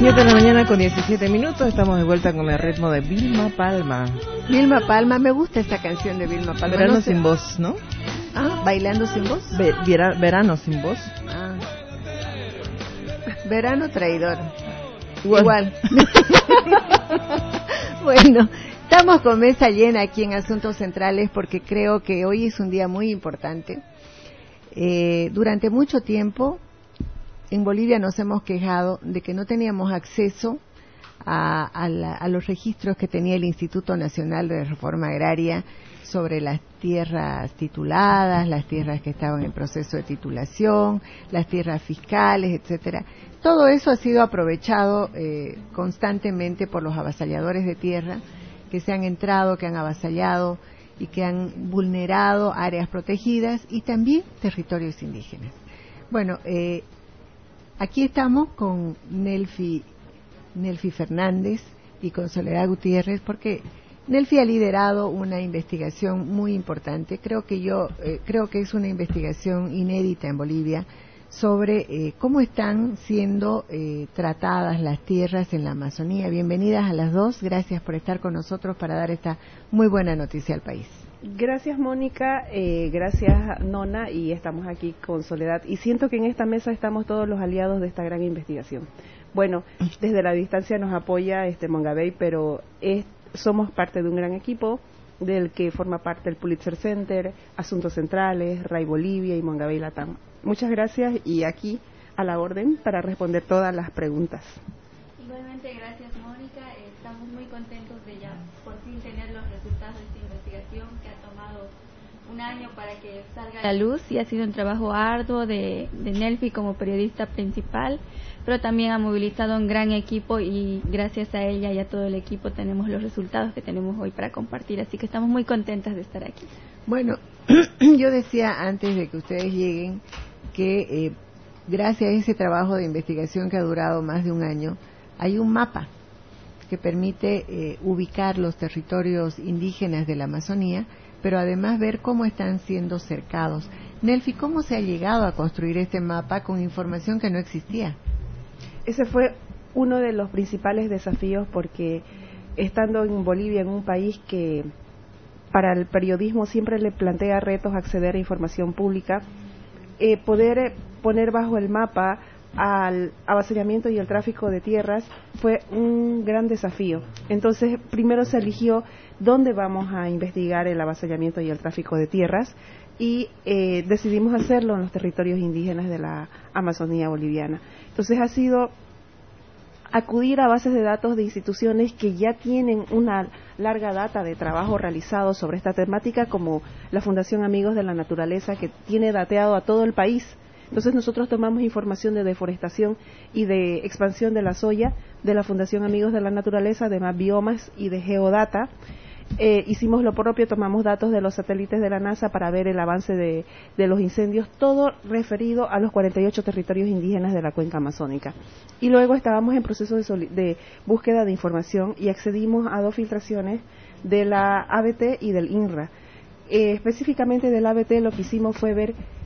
7 de la mañana con 17 minutos, estamos de vuelta con el ritmo de Vilma Palma. Vilma Palma, me gusta esta canción de Vilma Palma. Verano sin voz, ¿no? Ah, ¿bailando sin voz? Verano sin voz. Ah. Verano traidor. Igual. Bueno, estamos con mesa llena aquí en Asuntos Centrales porque creo que hoy es un día muy importante. Durante mucho tiempo en Bolivia nos hemos quejado de que no teníamos acceso a los registros que tenía el Instituto Nacional de Reforma Agraria sobre las tierras tituladas, las tierras que estaban en proceso de titulación, las tierras fiscales, etcétera. Todo eso ha sido aprovechado constantemente por los avasalladores de tierra que se han entrado, que han avasallado y que han vulnerado áreas protegidas y también territorios indígenas. Bueno, aquí estamos con Nelfi Fernández y con Soledad Gutiérrez porque Nelfi ha liderado una investigación muy importante. Creo que es una investigación inédita en Bolivia sobre cómo están siendo tratadas las tierras en la Amazonía. Bienvenidas a las dos. Gracias por estar con nosotros para dar esta muy buena noticia al país. Gracias, Mónica, gracias, Nona, y estamos aquí con Soledad. Y siento que en esta mesa estamos todos los aliados de esta gran investigación. Bueno, desde la distancia nos apoya Mongabey, pero somos parte de un gran equipo del que forma parte el Pulitzer Center, Asuntos Centrales, RAI Bolivia y Mongabey Latam. Muchas gracias y aquí a la orden para responder todas las preguntas. Igualmente, gracias, Mónica. Estamos muy contentos de ya por fin tener los resultados de esta investigación que ha tomado un año para que salga a la luz y ha sido un trabajo arduo de Nelfi como periodista principal, pero también ha movilizado un gran equipo y gracias a ella y a todo el equipo tenemos los resultados que tenemos hoy para compartir, así que estamos muy contentas de estar aquí. Bueno, yo decía antes de que ustedes lleguen que gracias a ese trabajo de investigación que ha durado más de un año, hay un mapa que permite ubicar los territorios indígenas de la Amazonía, pero además ver cómo están siendo cercados. Nelfi, ¿cómo se ha llegado a construir este mapa con información que no existía? Ese fue uno de los principales desafíos porque estando en Bolivia, en un país que para el periodismo siempre le plantea retos acceder a información pública, poder poner bajo el mapa al avasallamiento y el tráfico de tierras fue un gran desafío. Entonces, primero se eligió dónde vamos a investigar el avasallamiento y el tráfico de tierras y decidimos hacerlo en los territorios indígenas de la Amazonía boliviana. Entonces, ha sido acudir a bases de datos de instituciones que ya tienen una larga data de trabajo realizado sobre esta temática, como la Fundación Amigos de la Naturaleza, que tiene dateado a todo el país. Entonces nosotros tomamos información de deforestación y de expansión de la soya de la Fundación Amigos de la Naturaleza, de Más Biomas y de Geodata. Hicimos lo propio, tomamos datos de los satélites de la NASA para ver el avance de los incendios, todo referido a los 48 territorios indígenas de la cuenca amazónica. Y luego estábamos en proceso de búsqueda de información y accedimos a 2 filtraciones de la ABT y del INRA. Específicamente del ABT lo que hicimos fue ver